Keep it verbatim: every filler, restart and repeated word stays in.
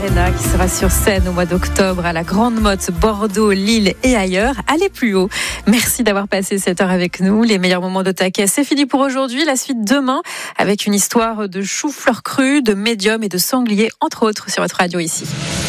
Elena qui sera sur scène au mois d'octobre à la Grande Motte, Bordeaux, Lille et ailleurs. Allez plus haut. Merci d'avoir passé cette heure avec nous. Les meilleurs moments de Taquet, c'est fini pour aujourd'hui. La suite demain avec une histoire de chou-fleur cru, de médium et de sanglier, entre autres, sur votre radio ici.